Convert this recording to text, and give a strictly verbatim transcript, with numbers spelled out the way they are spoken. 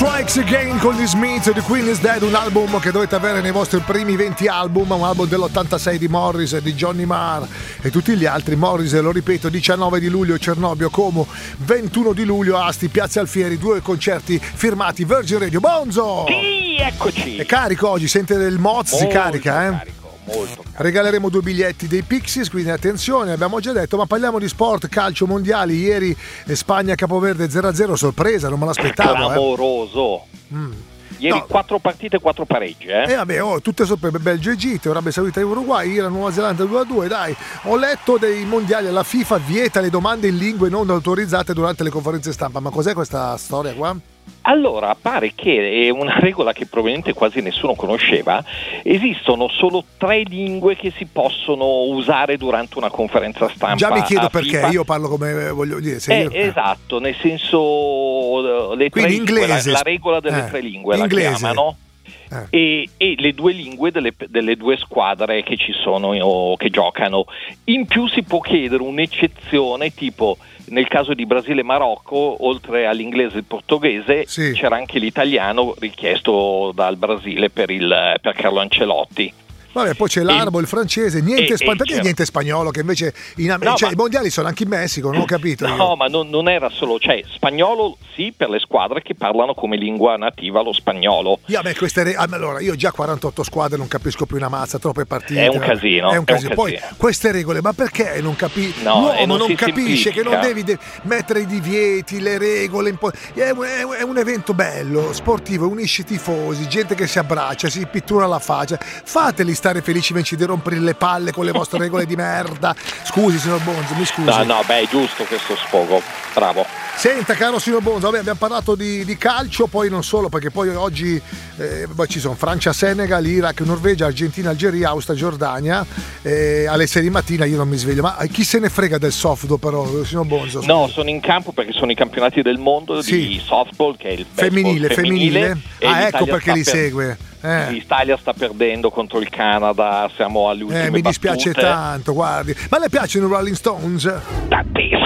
Strikes Again con gli Smiths, The Queen is Dead, un album che dovete avere nei vostri primi venti album, un album dell'ottantasei di Morris, di Johnny Marr e tutti gli altri. Morris, lo ripeto, diciannove di luglio Cernobbio, Como, ventuno di luglio Asti, Piazza Alfieri, due concerti firmati Virgin Radio. Bonzo! Sì, eccoci! È carico oggi, sente del Moz, si carica, eh? Carico. Molto caro. Regaleremo due biglietti dei Pixies, quindi attenzione, abbiamo già detto, ma parliamo di sport, calcio mondiali. Ieri Spagna Capoverde zero a zero, sorpresa, non me l'aspettavo. Clamoroso. Eh. Mm. Ieri no. quattro partite e quattro pareggi, eh? E vabbè, oh, tutte sorprese, Belgio Egitto, Arabia Saudita e Uruguay, Iran, Nuova Zelanda due a due, dai. Ho letto dei mondiali, la FIFA vieta le domande in lingue non autorizzate durante le conferenze stampa, ma cos'è questa storia qua? Allora, pare che è una regola che probabilmente quasi nessuno conosceva. Esistono solo tre lingue che si possono usare durante una conferenza stampa. Già mi chiedo perché, FIFA. Io parlo come voglio dire. Se eh, io... Esatto, nel senso le tre inglese, lingue, la, la regola delle eh, tre lingue inglese. la chiamano. Eh. E, e le due lingue delle, delle due squadre che ci sono o che giocano. In più si può chiedere un'eccezione, tipo nel caso di Brasile e Marocco, oltre all'inglese e il portoghese, sì. c'era anche l'italiano richiesto dal Brasile per, il, per Carlo Ancelotti. Vabbè, poi c'è l'arabo, e, il francese, niente e, spagnolo, e perché c'era. niente spagnolo che invece in America, No, cioè ma... i mondiali sono anche in Messico, non ho capito. No, io. ma non, non era solo, cioè spagnolo sì per le squadre che parlano come lingua nativa lo spagnolo. Io, beh, queste re... allora, io già quarantotto squadre non capisco più una mazza, troppe partite. È un casino. È un casino. È un Poi casino. queste regole, ma perché non capisce? No, L'uomo non non, si capisce che non semplifica. devi de- mettere i divieti, le regole. Un po'... è, un, è, un, è un evento bello, sportivo, unisce i tifosi, gente che si abbraccia, si pittura la faccia. Fateli stare felici invece di rompere le palle con le vostre regole di merda. Scusi, signor Bonzo, mi scusi. No, no, beh, è giusto questo sfogo. Bravo. Senta, caro signor Bonzo, vabbè, abbiamo parlato di, di calcio, poi non solo, perché poi oggi eh, ci sono Francia, Senegal, Iraq, Norvegia, Argentina, Algeria, Austria, Giordania. Eh, alle sei di mattina io non mi sveglio, ma chi se ne frega del softball però, signor Bonzo? Scusi. No, sono in campo perché sono i campionati del mondo Sì. di softball, che è il femminile, femminile. femminile. E Ah, ecco l'Italia perché sta li per... segue. Eh. L'Italia sta perdendo contro il Canada, siamo alle ultime Eh, mi dispiace battute. tanto, guardi. Ma le piacciono i Rolling Stones? Tantissimo.